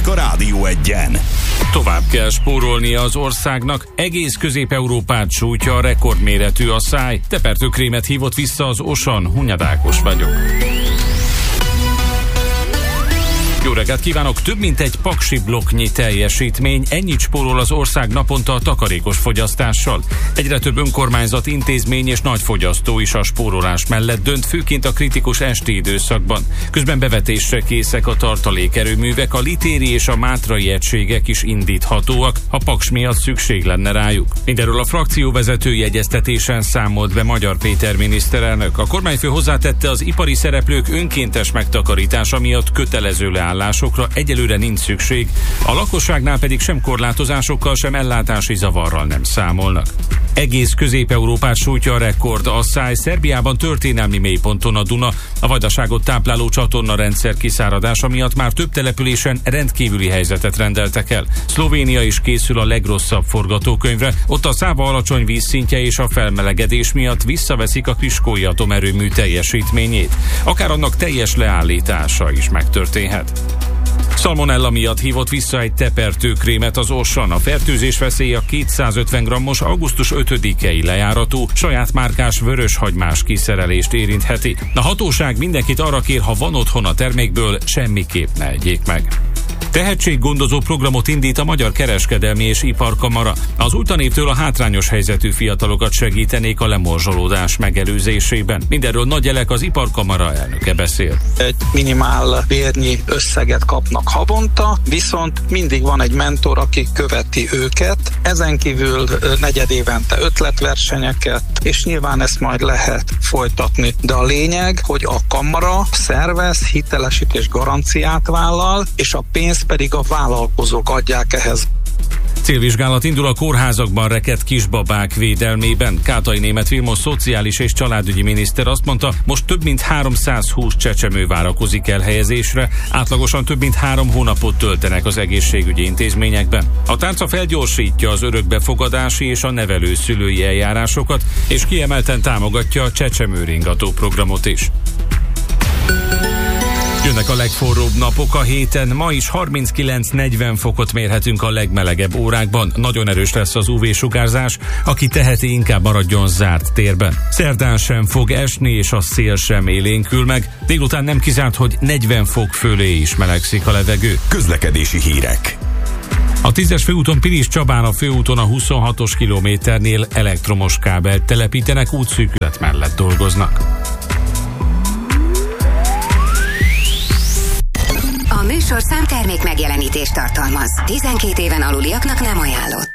hírek a Rádió Egyen. Tovább kell spórolnia az országnak, egész Közép-Európát sújtja a rekordméretű asszály. Tepertőkrémet hívott vissza az Osan, Hunyad Ákos vagyok. Jó reggelt kívánok! Több mint egy paksi blokknyi teljesítmény, ennyit spórol az ország naponta a takarékos fogyasztással. Egyre több önkormányzat, intézmény és nagyfogyasztó is a spórolás mellett dönt, főként a kritikus esti időszakban. Közben bevetésre készek a tartalékerőművek, a litéri és a mátrai egységek is indíthatóak, ha paks miatt szükség lenne rájuk. Mindenről a frakcióvezetői egyeztetésen számolt be Magyar Péter miniszterelnök. A kormányfő hozzátette, az ipari szereplők önkéntes megtakarítása miatt kötelező leállásokra egyelőre nincs szükség, a lakosságnál pedig sem korlátozásokkal, sem ellátási zavarral nem számolnak. Egész Közép-Európát sújtja a rekord asszály, Szerbiában történelmi mélyponton a Duna, a vajdaságot tápláló csatornarendszer kiszáradása miatt már több településen rendkívüli helyzetet rendeltek el. Szlovénia is készül a legrosszabb forgatókönyvre, ott a Száva alacsony vízszintje és a felmelegedés miatt visszaveszik a Kriskói atomerőmű teljesítményét. Akár annak teljes leállítása is megtörténhet. Szalmonella miatt hívott vissza egy tepertőkrémet az Osan. A fertőzés veszélye a 250 grammos augusztus 5-i lejáratú, saját márkás vöröshagymás kiszerelést érintheti. A hatóság mindenkit arra kér, ha van otthon a termékből, semmiképp ne egyék meg. Tehetséggondozó programot indít a Magyar Kereskedelmi és Iparkamara. Az új tanévtől a hátrányos helyzetű fiatalokat segítenék a lemorzsolódás megelőzésében. Mindenről Nagy Elek, az Iparkamara elnöke beszél. Egy minimál bérnyi összeget kapnak havonta, viszont mindig van egy mentor, aki követi őket. Ezen kívül negyedévente ötletversenyeket, és nyilván ezt majd lehet folytatni. De a lényeg, hogy a kamara szervez, hitelesítés garanciát vállal, és a pénzt pedig a vállalkozók adják ehhez. Célvizsgálat indul a kórházakban rekedt kisbabák védelmében. Kátai Németh Vilmos szociális és családügyi miniszter azt mondta, most több mint 320 csecsemő várakozik elhelyezésre, átlagosan több mint 3 hónapot töltenek az egészségügyi intézményekben. A tárca felgyorsítja az örökbefogadási és a nevelőszülői eljárásokat, és kiemelten támogatja a csecsemőringató programot is. Jönnek a legforróbb napok a héten, ma is 39-40 fokot mérhetünk a legmelegebb órákban. Nagyon erős lesz az UV-sugárzás, aki teheti, inkább maradjon zárt térben. Szerdán sem fog esni, és a szél sem élénkül meg. Délután nem kizárt, hogy 40 fok fölé is melegszik a levegő. Közlekedési hírek. A 10-es főúton Pilis Csabán a főúton a 26-os kilométernél elektromos kábelt telepítenek, útszűkület mellett dolgoznak. A műsorszám termék megjelenítést tartalmaz. 12 éven aluliaknak nem ajánlott.